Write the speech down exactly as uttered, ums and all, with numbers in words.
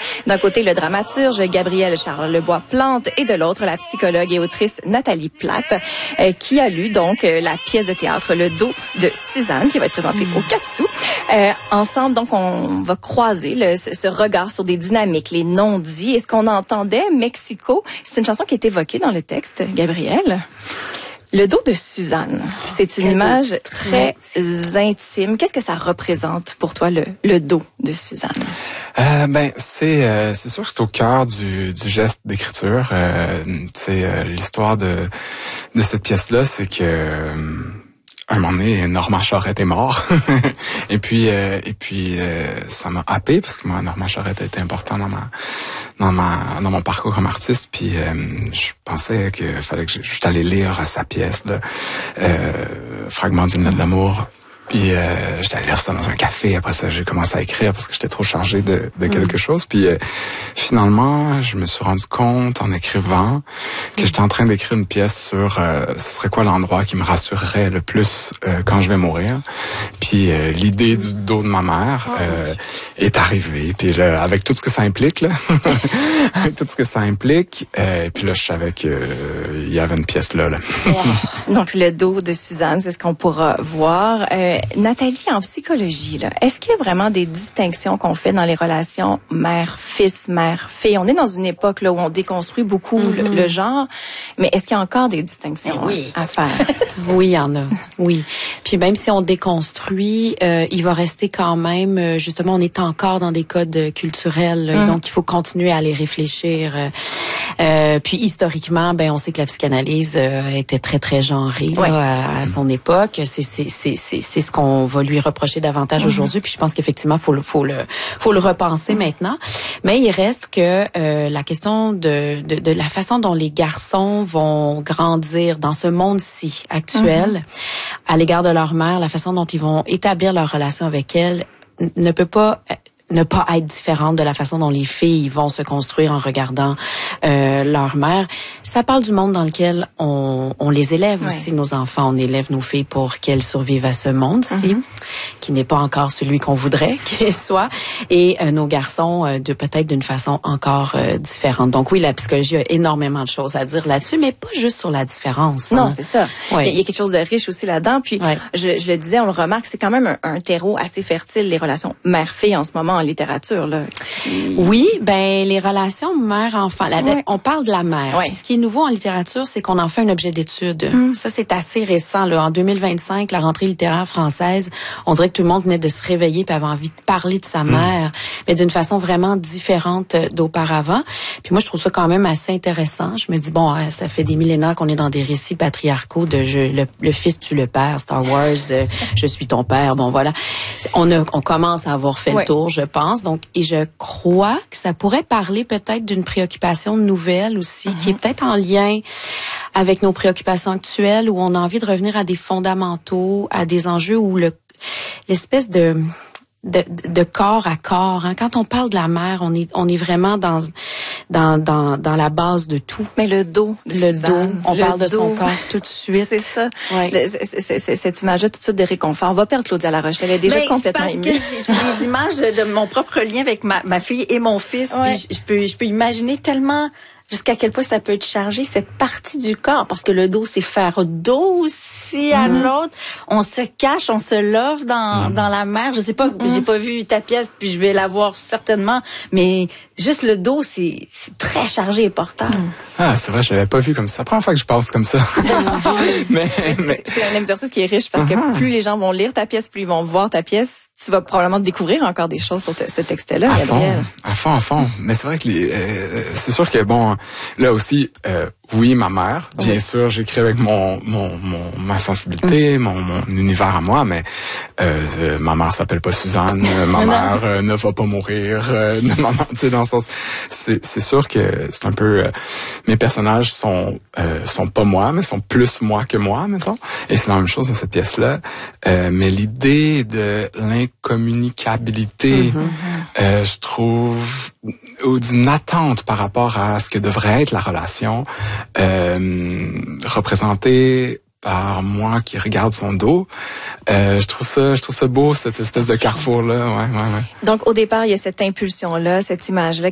D'un côté, le dramaturge Gabriel Charles-Lebois-Plante et de l'autre, la psychologue et autrice Nathalie Platte, euh, qui a lu donc euh, la pièce de théâtre Le dos de Suzanne, qui va être présentée mmh. au quatre sous. Euh, ensemble, donc, on va croiser le, ce, ce regard sur des dynamiques, les non-dits. Et ce qu'on entendait, Mexico, c'est une chanson qui est évoquée dans le texte, Gabriel. Le dos de Suzanne, c'est une Quel image très intime. Qu'est-ce que ça représente pour toi, le, le dos de Suzanne? Euh, ben, c'est euh, c'est sûr que c'est au cœur du, du geste d'écriture. Euh, c'est euh, l'histoire de de cette pièce-là, c'est que euh, un moment donné, Normand Charette est mort. et puis euh, et puis euh, ça m'a happé parce que moi, Normand Charette a été important dans ma dans ma dans mon parcours comme artiste. Puis euh, je pensais que fallait que j'étais allé lire sa pièce, là, euh, Fragment d'une lettre d'amour. Puis euh, j'étais allé lire ça dans un café. Après ça, j'ai commencé à écrire parce que j'étais trop chargé de, de quelque mmh. chose. Puis euh, finalement, je me suis rendu compte en écrivant que j'étais en train d'écrire une pièce sur euh, ce serait quoi l'endroit qui me rassurerait le plus euh, quand je vais mourir. Puis euh, l'idée du dos de ma mère euh, est arrivée. Puis là, avec tout ce que ça implique, là, avec tout ce que ça implique, euh, et puis là, je savais que euh, il y avait une pièce là. là. Donc le dos de Suzanne, c'est ce qu'on pourra voir. Euh, Nathalie, en psychologie, là, est-ce qu'il y a vraiment des distinctions qu'on fait dans les relations mère-fils, mère-fille? On est dans une époque là où on déconstruit beaucoup mm-hmm. le, le genre, mais est-ce qu'il y a encore des distinctions oui. à faire? Oui, il y en a. Oui. Puis même si on déconstruit, euh, il va rester quand même, justement, on est encore dans des codes culturels, mm. donc il faut continuer à les réfléchir. Euh, puis historiquement, ben on sait que la psychanalyse euh, était très très genrée ouais. là, à, à son époque. C'est c'est c'est c'est c'est ce qu'on va lui reprocher davantage mm-hmm. aujourd'hui. Puis je pense qu'effectivement faut le faut le faut le repenser mm-hmm. maintenant. Mais il reste que euh, la question de, de de la façon dont les garçons vont grandir dans ce monde-ci actuel mm-hmm. à l'égard de leur mère, la façon dont ils vont établir leur relation avec elle n- ne peut pas ne pas être différente de la façon dont les filles vont se construire en regardant euh, leur mère. Ça parle du monde dans lequel on, on les élève ouais. aussi, nos enfants. On élève nos filles pour qu'elles survivent à ce monde-ci, mm-hmm. qui n'est pas encore celui qu'on voudrait qu'il soit, et euh, nos garçons euh, de peut-être d'une façon encore euh, différente. Donc oui, la psychologie a énormément de choses à dire là-dessus, mais pas juste sur la différence. Non, hein. c'est ça. Ouais. Il y a quelque chose de riche aussi là-dedans. Puis ouais. je, je le disais, on le remarque, c'est quand même un, un terreau assez fertile, les relations mère-fille en ce moment en littérature, là. Oui, ben les relations mère-enfant. La, ouais. On parle de la mère. Ouais. Puis ce qui est nouveau en littérature, c'est qu'on en fait un objet d'étude. Mm. Ça, c'est assez récent. Là. En deux mille vingt-cinq, la rentrée littéraire française, on dirait que tout le monde venait de se réveiller et avait envie de parler de sa mm. mère, mais d'une façon vraiment différente d'auparavant. Puis moi, je trouve ça quand même assez intéressant. Je me dis, bon, ça fait des millénaires qu'on est dans des récits patriarcaux de je, le, le fils tue le père, Star Wars, euh, je suis ton père. Bon, voilà. On, a, on commence à avoir fait ouais. le tour, je pense. Donc, et je crois que ça pourrait parler peut-être d'une préoccupation nouvelle aussi, mm-hmm. qui est peut-être en lien avec nos préoccupations actuelles, où on a envie de revenir à des fondamentaux, à des enjeux où le l'espèce de de, de corps à corps. Hein. Quand on parle de la mère, on est on est vraiment dans dans dans dans la base de tout. Mais le dos, de le Suzanne, dos, on le parle de dos. son corps tout de suite. C'est ça. Ouais. Le, c'est, c'est, c'est, cette image-là tout de suite de réconfort. On va perdre Claudia Laroche. Elle est déjà ben, complètement émue. émue. Parce que j'ai, j'ai des images de mon propre lien avec ma, ma fille et mon fils. Ouais. Puis je, je peux je peux imaginer tellement jusqu'à quel point ça peut être chargé, cette partie du corps, parce que le dos, c'est faire dos aussi à mm-hmm. l'autre. On se cache, on se love dans, mm. dans la mer. Je sais pas, mm. j'ai pas vu ta pièce, puis je vais la voir certainement, mais juste le dos, c'est, c'est très chargé et porteur. Mm. Ah, c'est vrai, je l'avais pas vu comme ça. C'est la première fois que je pense comme ça. mais, mais... C'est, c'est un exercice qui est riche, parce que uh-huh. plus les gens vont lire ta pièce, plus ils vont voir ta pièce, tu vas probablement découvrir encore des choses sur te, ce texte-là, à Gabriel. Fond, à fond, à fond. Mais c'est vrai que les, euh, c'est sûr que bon, là aussi, euh, oui, ma mère, bien oui. sûr, j'écris avec mon, mon, mon ma sensibilité, mm. mon, mon univers à moi, mais euh, euh, ma mère s'appelle pas Suzanne, euh, ma mère euh, ne va pas mourir, euh, maman, tu sais, dans le sens, c'est, c'est sûr que c'est un peu, euh, mes personnages sont euh, sont pas moi, mais sont plus moi que moi, mettons, et c'est la même chose dans cette pièce-là, euh, mais l'idée de l'incommunicabilité, mm-hmm. euh, je trouve, ou d'une attente par rapport à ce que devrait être la relation, euh, représentée par moi qui regarde son dos, euh, je trouve ça, je trouve ça beau, cette espèce de carrefour-là, ouais, ouais, ouais. Donc, au départ, il y a cette impulsion-là, cette image-là